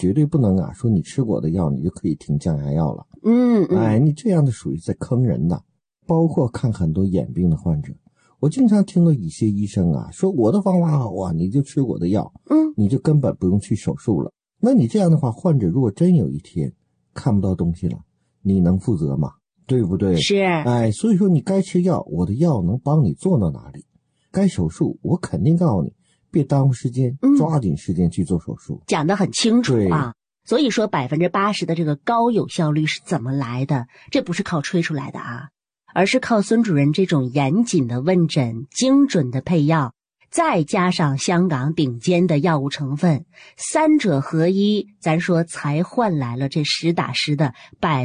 绝对不能啊说你吃过的药你就可以停降压药了。你这样的属于在坑人的。包括看很多眼病的患者，我经常听到一些医生啊说我的方法好啊，你就吃我的药，你就根本不用去手术了。那你这样的话，患者如果真有一天看不到东西了，你能负责吗？对不对？ 是。 所以说你该吃药，我的药能帮你做到哪里？该手术，我肯定告诉你，别耽误时间，抓紧时间去做手术。 讲得很清楚啊。所以说80%的这个高有效率是怎么来的？这不是靠吹出来的啊，而是靠孙主任这种严谨的问诊、精准的配药，再加上香港顶尖的药物成分，三者合一，咱说才换来了这实打实的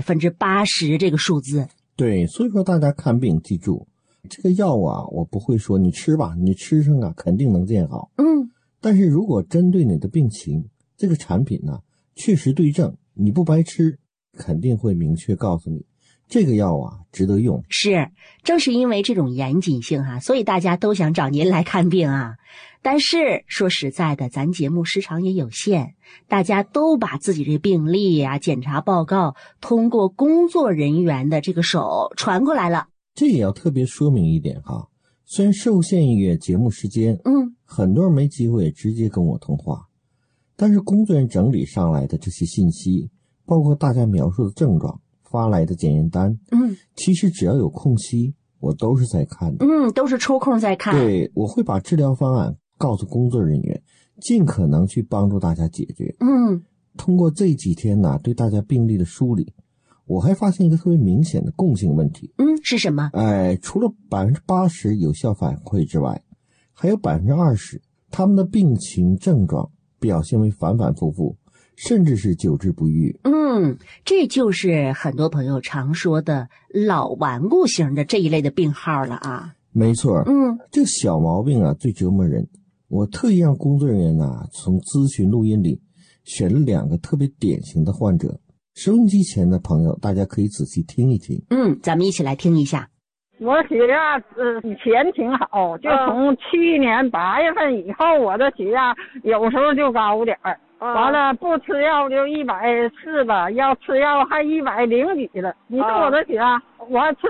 80%这个数字。 对，所以说大家看病记住，这个药啊，我不会说你吃吧，你吃上啊肯定能见好。但是如果针对你的病情，这个产品呢确实对症，你不白吃，肯定会明确告诉你这个药啊值得用。 是，正是因为这种严谨性所以大家都想找您来看病啊。但是说实在的，咱节目时长也有限，大家都把自己这病历啊、检查报告通过工作人员的这个手传过来了。 这也要特别说明一点哈，虽然受限于节目时间，很多人没机会直接跟我通话，但是工作人员整理上来的这些信息，包括大家描述的症状，发来的检验单，其实只要有空隙，我都是在看的。 都是抽空在看。 对，我会把治疗方案告诉工作人员，尽可能去帮助大家解决。通过这几天呢，对大家病例的梳理，我还发现一个特别明显的共性问题。 是什么？ 除了80%有效反馈之外，还有20%他们的病情症状表现为反反复复，甚至是久治不愈。 这就是很多朋友常说的老顽固型的这一类的病号了啊。 没错。这小毛病啊最折磨人。我特意让工作人员从咨询录音里选了2个特别典型的患者。收音机前的朋友，大家可以仔细听一听。 咱们一起来听一下。 我血压以前挺好，就从去年8月份以后，我的血压有时候就高点儿。完了不吃药就140吧，要吃药还100几了。你说我的血压，我吃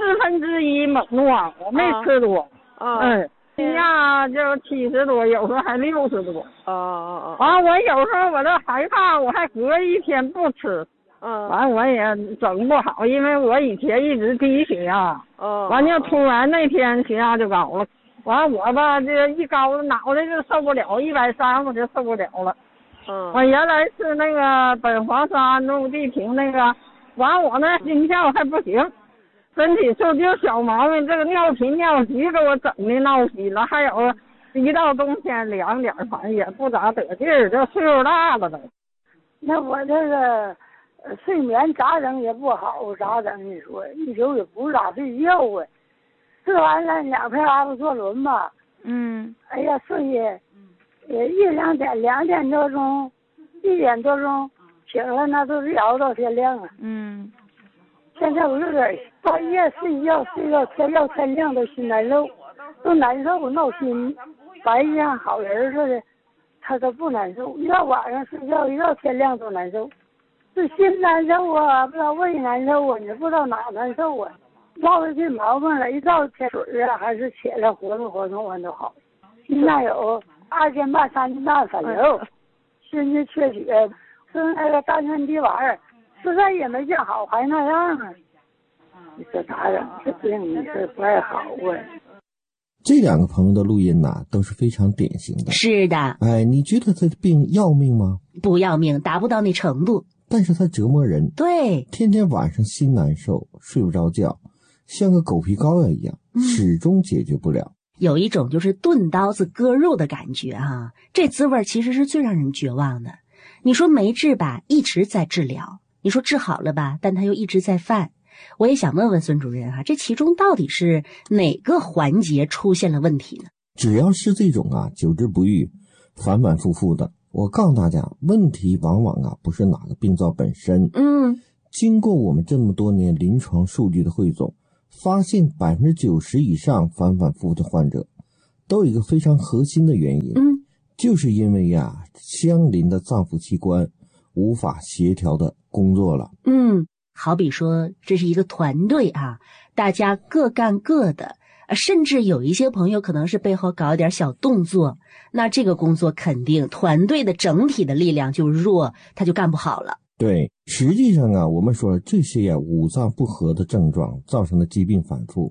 1/4猛诺，我没吃多。血压就70多，有时候还60多。完我有时候我都害怕，我还隔一天不吃。完我也整不好，因为我以前一直低血压。完就突然那天血压就高了。完我吧这一高脑袋就受不了，130我就受不了了。我原来是那个苯黄沙氯地平那个，完我那心跳还不行，身体受就小毛病，这个尿频尿急给我整的闹心了，还有一到冬天凉点，反正也不咋得劲儿，这岁数大了都。 那我这个睡眠咋整也不好，咋整？你说一宿也不咋睡觉啊，吃完了2片阿布唑仑吧，哎呀睡也1-2点，2点多钟，1点多钟醒了，那都是熬到天亮啊。现在我有点半夜睡觉天亮都心难受，都难受闹心，白天好人似的，他都不难受，一到晚上睡觉一到天亮都难受，是心难受啊，不知道胃难受啊，也不知道哪难受啊，落了这毛病了，一到天水啊，还是起来活动活动完都好。现在有2斤半3斤半反流，心肌缺血，吃那个丹参地丸，实在也没见好，还那样啊！你说咋整？这病你说不太好啊。 这2个朋友的录音都是非常典型的。 是的。 你觉得这病要命吗？ 不要命，达不到那程度。 但是它折磨人。 对。 天天晚上心难受，睡不着觉，像个狗皮膏药一样，始终解决不了。 有一种就是钝刀子割肉的感觉这滋味其实是最让人绝望的。你说没治吧，一直在治疗；你说治好了吧，但他又一直在犯。我也想问问孙主任这其中到底是哪个环节出现了问题呢？ 只要是这种久治不愈、反反复复的，我告诉大家，问题往往不是哪个病灶本身。经过我们这么多年临床数据的汇总，发现90%以上反反复复的患者都有一个非常核心的原因，就是因为相邻的脏腑器官无法协调的工作了。 好比说这是一个团队啊，大家各干各的，甚至有一些朋友可能是背后搞一点小动作，那这个工作肯定团队的整体的力量就弱，他就干不好了。 对，实际上啊，我们说了这些五脏不和的症状造成的疾病反复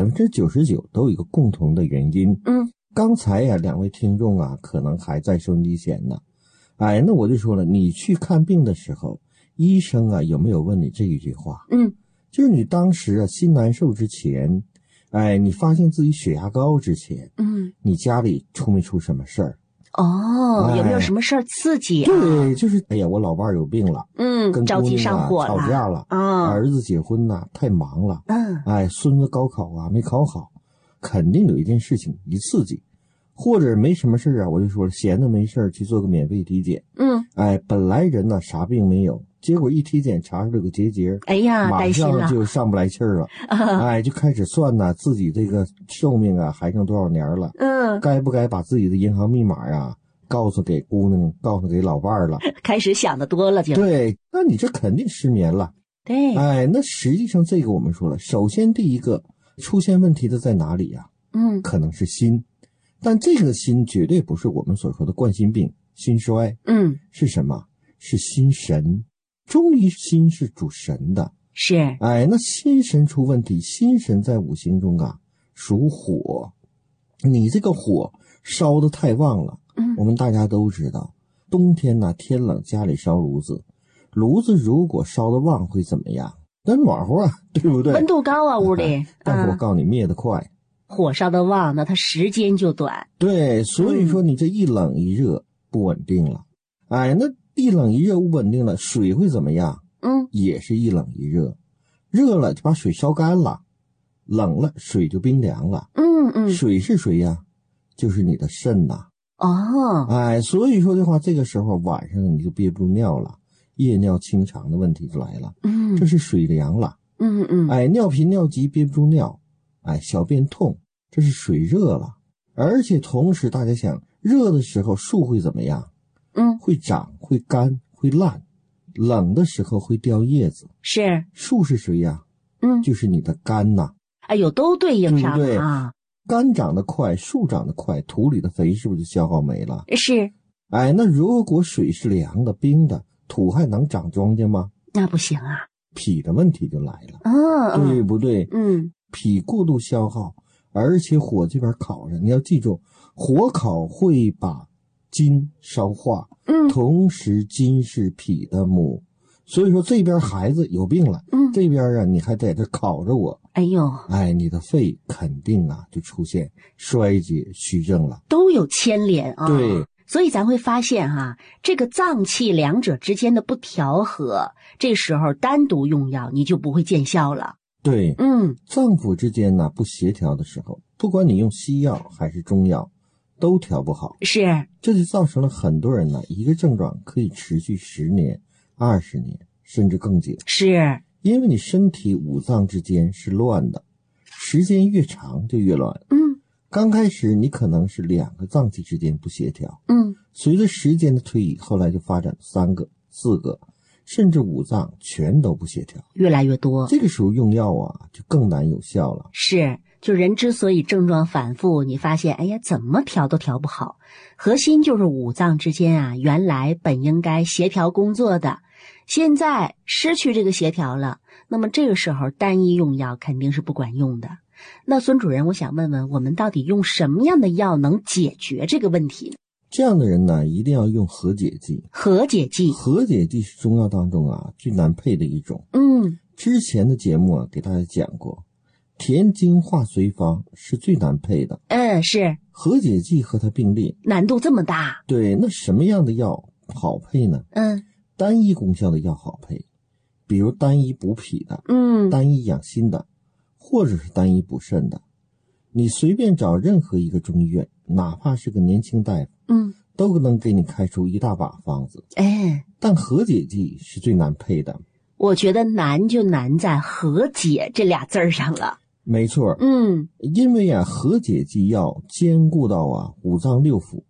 ，99%都有一个共同的原因。刚才两位听众啊，可能还在收音机前呢。那我就说了，你去看病的时候，医生啊有没有问你这一句话？就是你当时心难受之前，你发现自己血压高之前，你家里出没出什么事儿？ 有没有什么事儿刺激啊？ 对，就是我老伴有病了，跟着急上火了， 吵架了，儿子结婚太忙了，孙子高考没考好，肯定有一件事情一刺激，或者没什么事我就说了，闲着没事去做个免费体检，本来人啥病没有，结果一体检查出这个结节，马上就上不来气儿了，就开始算自己这个寿命还剩多少年了，该不该把自己的银行密码告诉给姑娘，告诉给老伴儿了， 开始想的多了就。 对，那你这肯定失眠了。 对， 那实际上这个我们说了，首先第一个出现问题的在哪里呀？可能是心，但这个心绝对不是我们所说的冠心病、心衰，是什么？是心神。中医心是主神的， 是。 那心神出问题，心神在五行中属火，你这个火烧得太旺了。我们大家都知道，冬天天冷家里烧炉子，炉子如果烧得旺会怎么样？那暖和对不对？ 温度高屋里。 但是我告诉你，灭得快。 火烧得旺，那它时间就短。 对，所以说你这一冷一热不稳定了。那一冷一热不稳定了，水会怎么样？也是一冷一热，热了就把水烧干了，冷了水就冰凉了。水是谁呀？就是你的肾呐。所以说的话，这个时候晚上你就憋不住尿了，夜尿清肠的问题就来了。这是水凉了。尿频尿急憋不住尿，小便痛，这是水热了。而且同时大家想，热的时候树会怎么样？会长，会干，会烂，冷的时候会掉叶子。 是。 树是谁呀？就是你的肝呐。 都对应上对。肝长得快，树长得快，土里的肥是不是就消耗没了？ 是。 那如果水是凉的、冰的，土还能长庄稼吗？ 那不行啊。 脾的问题就来了。对不对？脾过度消耗，而且火这边烤着，你要记住，火烤会把筋烧化，同时筋是脾的母，所以说这边孩子有病了，这边你还在这烤着我，你的肺肯定就出现衰竭虚症了， 都有牵连啊。 对， 所以咱会发现这个脏气两者之间的不调和，这时候单独用药你就不会见效了。 对，脏腑之间不协调的时候，不管你用西药还是中药，都调不好。 是。 这就造成了很多人一个症状可以持续10年、20年，甚至更久。 是。 因为你身体五脏之间是乱的，时间越长就越乱。刚开始你可能是2个脏器之间不协调，随着时间的推移，后来就发展3个、4个，甚至5脏全都不协调， 越来越多。 这个时候用药就更难有效了。 是。就人之所以症状反复，你发现怎么调都调不好，核心就是五脏之间原来本应该协调工作的，现在失去这个协调了，那么这个时候单一用药肯定是不管用的。那孙主任，我想问问，我们到底用什么样的药能解决这个问题呢？ 这样的人一定要用和解剂。 和解剂是中药当中最难配的一种。之前的节目给大家讲过，填精化随方是最难配的。 是。 和解剂和它并列， 难度这么大。 对，那什么样的药好配呢？单一功效的药好配，比如单一补脾的，单一养心的，或者是单一补肾的。你随便找任何一个中医院，哪怕是个年轻大夫，都能给你开出一大把方子。但和解剂是最难配的。 我觉得难就难在和解这俩字上了。 没错。因为和解剂药兼顾到五脏六腑，